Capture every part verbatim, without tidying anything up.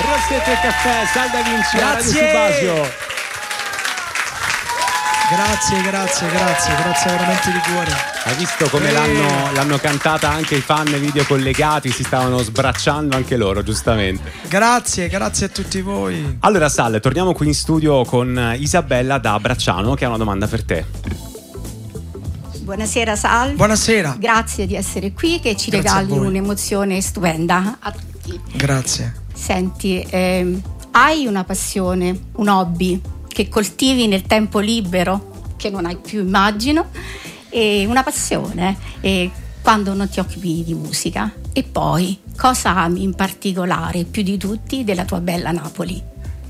Rossetto e caffè, Sal Da Vinci, grazie. Subasio. Grazie, grazie, grazie, grazie veramente di cuore. Hai visto come eh. l'hanno, l'hanno cantata anche i fan video collegati, si stavano sbracciando anche loro, giustamente. Grazie, grazie a tutti voi. Allora Sal, torniamo qui in studio con Isabella da Bracciano che ha una domanda per te. Buonasera Sal. Buonasera. Grazie di essere qui, che ci Grazie regali un'emozione stupenda a tutti. Grazie. Senti, ehm, hai una passione, un hobby che coltivi nel tempo libero, che non hai più immagino, e una passione e quando non ti occupi di musica? E poi, cosa ami in particolare più di tutti della tua bella Napoli?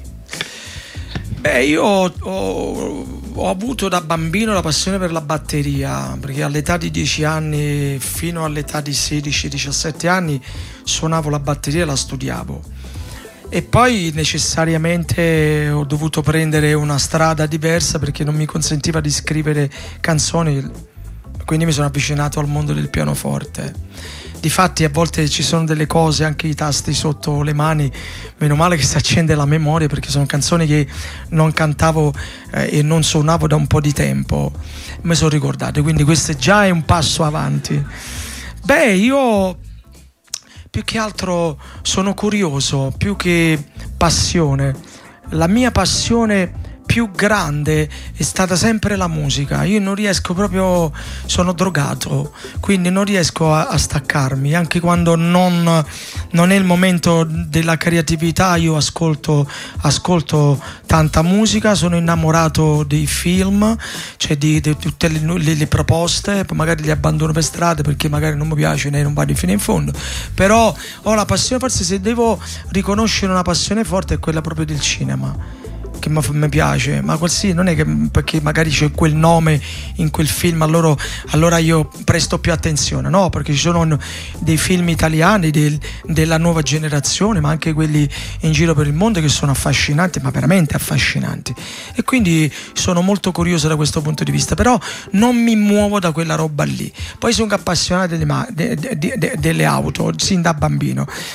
Beh, io ho, ho, ho avuto da bambino la passione per la batteria, perché all'età di dieci anni fino all'età di sedici diciassette anni suonavo la batteria e la studiavo. E poi necessariamente ho dovuto prendere una strada diversa perché non mi consentiva di scrivere canzoni, quindi mi sono avvicinato al mondo del pianoforte. Difatti a volte ci sono delle cose, anche i tasti sotto le mani, meno male che si accende la memoria, perché sono canzoni che non cantavo eh, e non suonavo da un po' di tempo, mi sono ricordato, quindi questo già è un passo avanti. Beh, io più che altro sono curioso, più che passione. La mia passione più grande è stata sempre la musica. Io non riesco proprio, sono drogato, quindi non riesco a, a staccarmi, anche quando non, non è il momento della creatività. Io ascolto, ascolto tanta musica, sono innamorato dei film, cioè di, di tutte le, le, le proposte, poi magari li abbandono per strada perché magari non mi piace e non vado fino in fondo, però ho la passione. Forse se devo riconoscere una passione forte è quella proprio del cinema, che mi piace, ma qualsiasi, non è che perché magari c'è quel nome in quel film allora, allora io presto più attenzione, no, perché ci sono dei film italiani del, della nuova generazione, ma anche quelli in giro per il mondo che sono affascinanti, ma veramente affascinanti, e quindi sono molto curioso da questo punto di vista, però non mi muovo da quella roba lì. Poi sono appassionato delle, ma- de- de- de- delle auto sin da bambino,